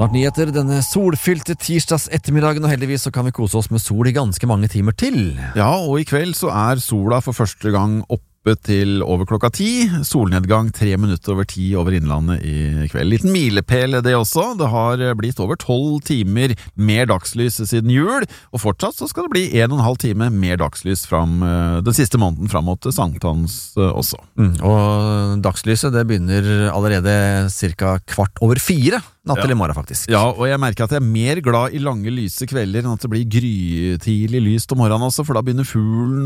Snart nyheter denne solfylte tirsdags ettermiddagen, og heldigvis så kan vi kose oss med sol i ganske mange timer til. Ja, og i kveld så sola for første gang oppe til over klokka 10. Solnedgang 3 minutter over 10 over Innlandet i kveld. Liten milepæl det også. Det har blitt over 12 timer mer dagslys siden jul, og fortsatt så skal det bli 1,5 time mer dagslys den siste måneden fram mot Sankthans også. Og dagslyset det begynner allerede cirka 3:15 natt til i morgen faktisk. Ja, og jeg merker at jeg mer glad i lange lyse kvelder enn at det blir grytidlig lyst om morgenen også, for da begynner fuglen